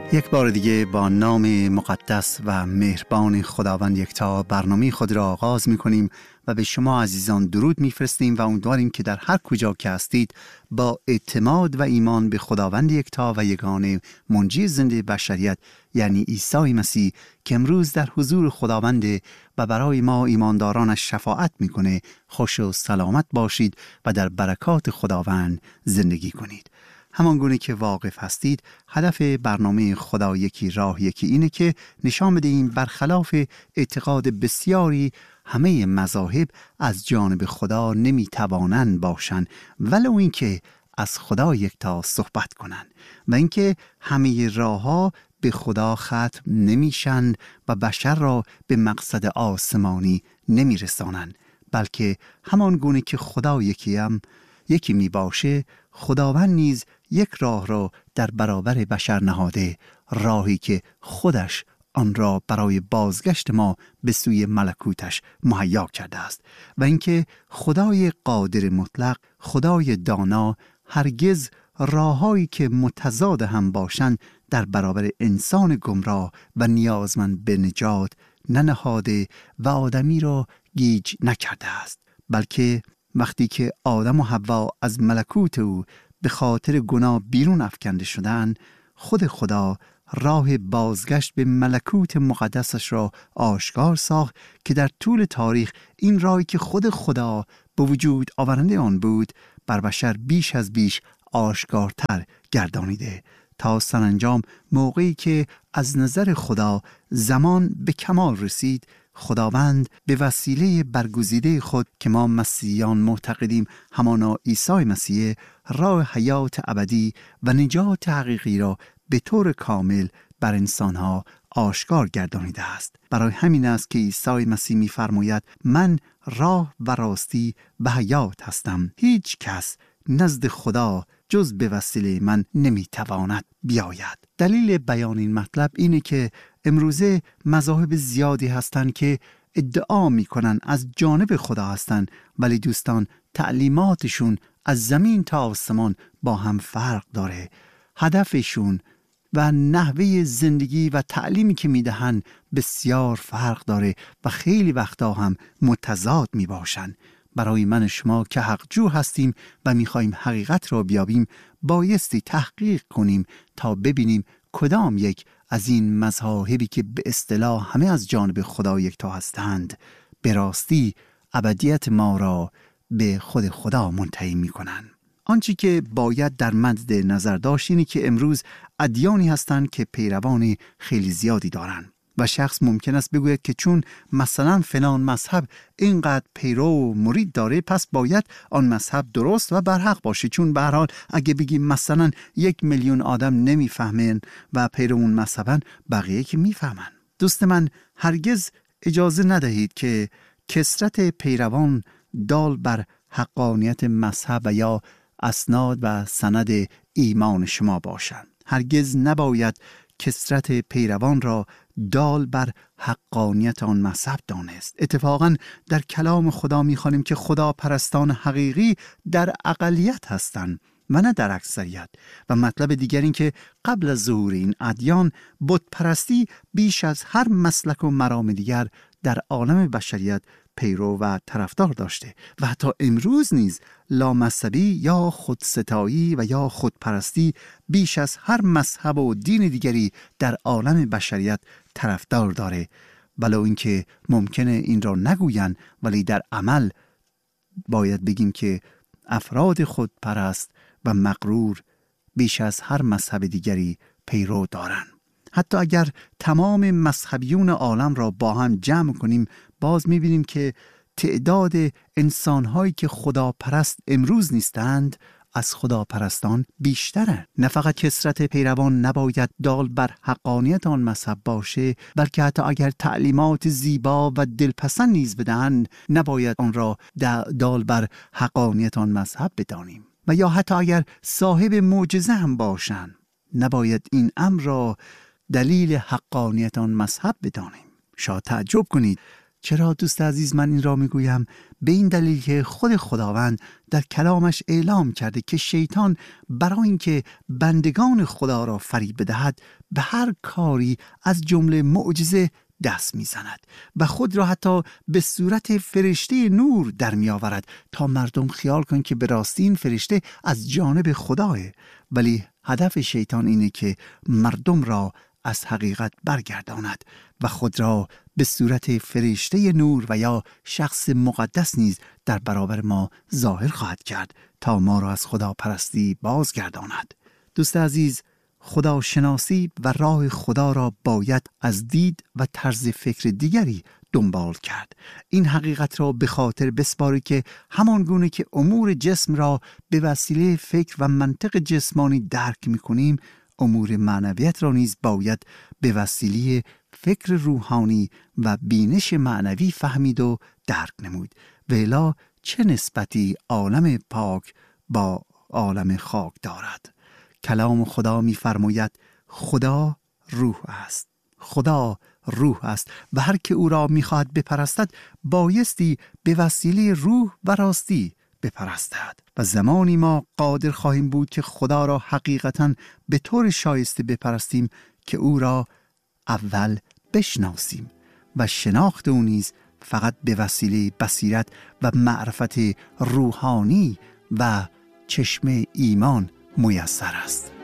یک بار دیگه با نام مقدس و مهربان خداوند یکتا برنامه خود را آغاز می‌کنیم و به شما عزیزان درود می‌فرستیم و امیدواریم که در هر کجا که هستید با اعتماد و ایمان به خداوند یکتا و یگانه منجی زنده بشریت یعنی عیسی مسیح که امروز در حضور خداوند و برای ما ایماندارانش شفاعت می‌کنه خوش و سلامت باشید و در برکات خداوند زندگی کنید. همان گونه که واقف هستید، هدف برنامه خدا یکی راه یکی اینه که نشان بدهیم برخلاف اعتقاد بسیاری همه مذاهب از جانب خدا نمیتوانند باشند ولو اینکه از خدا یکتا صحبت کنند و اینکه همه راهها به خدا ختم نمیشند و بشر را به مقصد آسمانی نمیرسانند، بلکه همان گونه که خدا یکی می باشه، خداوند نیز یک راه را در برابر بشر نهاده، راهی که خودش آن را برای بازگشت ما به سوی ملکوتش مهیا کرده است و اینکه خدای قادر مطلق، خدای دانا، هرگز راههایی که متضاد هم باشند در برابر انسان گمراه و نیازمند به نجات ننهاده و آدمی را گیج نکرده است، بلکه وقتی که آدم و حوا از ملکوت او به خاطر گناه بیرون افکنده شدند، خود خدا راه بازگشت به ملکوت مقدسش را آشکار ساخت که در طول تاریخ این راهی که خود خدا به وجود آورنده آن بود بر بشر بیش از بیش آشکارتر گردانیده تا سرانجام موقعی که از نظر خدا زمان به کمال رسید، خداوند به وسیله برگزیده خود که ما مسیحیان معتقدیم همانا عیسی مسیح، راه حیات ابدی و نجات حقیقی را به طور کامل بر انسانها آشکار گردانیده است. برای همین است که عیسی مسیح می‌فرماید من راه و راستی و حیات هستم، هیچ کس نزد خدا جز به وسیله من نمیتواند بیاید. دلیل بیان این مطلب اینه که امروزه مذاهب زیادی هستند که ادعا میکنن از جانب خدا هستند، ولی دوستان تعلیماتشون از زمین تا آسمان با هم فرق داره. هدفشون و نحوه زندگی و تعلیمی که میدهن بسیار فرق داره و خیلی وقتا هم متضاد میباشن. برای من شما که حقجو هستیم و میخوایم حقیقت را بیابیم، بایستی تحقیق کنیم تا ببینیم کدام یک از این مذاهبی که به اصطلاح همه از جانب خدا یکتا هستند به راستی ابدیت ما را به خود خدا منتهی میکنند. آنچه که باید در مد نظر داشت اینه که امروز ادیانی هستند که پیروان خیلی زیادی دارند و شخص ممکن است بگوید که چون مثلا فلان مذهب اینقدر پیرو و مرید داره پس باید آن مذهب درست و برحق باشه، چون به هر حال اگه بگیم مثلا 1,000,000 آدم نمیفهمن و پیرو اون مذهبن، بقیه که میفهمن. دوست من، هرگز اجازه ندهید که کثرت پیروان دال بر حقانیت مذهب و یا اسناد و سند ایمان شما باشند. هرگز نباید کثرت پیروان را دال بر حقانیت آن مذهب دانست. اتفاقاً در کلام خدا می‌خوانیم که خدا پرستان حقیقی در اقلیت هستند و نه در اکثریت. و مطلب دیگر این که قبل از ظهور این ادیان، بت پرستی بیش از هر مسلک و مرام دیگر در عالم بشریت پیرو و طرفدار داشته و حتی امروز نیز لامذهبی یا خودستایی و یا خودپرستی بیش از هر مذهب و دین دیگری در عالم بشریت طرفدار داره، ولو اینکه ممکنه این را نگوین، ولی در عمل باید بگیم که افراد خودپرست و مغرور بیش از هر مذهب دیگری پیرو دارند. حتی اگر تمام مذهبیون عالم را با هم جمع کنیم، باز می‌بینیم که تعداد انسان‌هایی که خداپرست امروز نیستند از خداپرستان بیشتره. نه فقط کثرت پیروان نباید دال بر حقانیت آن مذهب باشه، بلکه حتی اگر تعلیمات زیبا و دلپسند نیز بدهند، نباید آن را دال بر حقانیت آن مذهب بدانیم. و یا حتی اگر صاحب معجزه هم باشند، نباید این امر را دلیل حقانیت آن مذهب بدانیم. شاید تعجب کنید، چرا دوست عزیز من این را میگویم؟ به این دلیل که خود خداوند در کلامش اعلام کرده که شیطان برای اینکه بندگان خدا را فریب بدهد به هر کاری از جمله معجزه دست میزند و خود را حتی به صورت فرشته نور در می آورد تا مردم خیال کنند که به راستی این فرشته از جانب خداه. ولی هدف شیطان اینه که مردم را از حقیقت برگرداند و خود را به صورت فرشته نور و یا شخص مقدس نیز در برابر ما ظاهر خواهد کرد تا ما را از خدا پرستی بازگرداند. دوست عزیز، خداشناسی و راه خدا را باید از دید و طرز فکر دیگری دنبال کرد. این حقیقت را به خاطر بسپاری که همان گونه که امور جسم را به وسیله فکر و منطق جسمانی درک می‌کنیم، امور معنویت را نیز باید به وسیله فکر روحانی و بینش معنوی فهمید و درک نمود. و الا چه نسبتی عالم پاک با عالم خاک دارد؟ کلام خدا می‌فرماید خدا روح است. خدا روح است و هر که او را می‌خواهد بپرستد بایستی به وسیله روح و راستی بپرستد. و زمانی ما قادر خواهیم بود که خدا را حقیقتاً به طور شایسته بپرستیم که او را اول بشناسیم و شناخت او نیز فقط به وسیله بصیرت و معرفت روحانی و چشم ایمان میسر است.